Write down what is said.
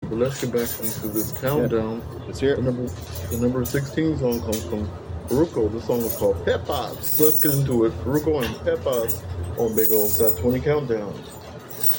But let's get back into this countdown. Let's hear it. The number 16 song comes from Farruko. The song is called Pepas. Let's get into it. Farruko and Pepas on Big Old Top 20 Countdown.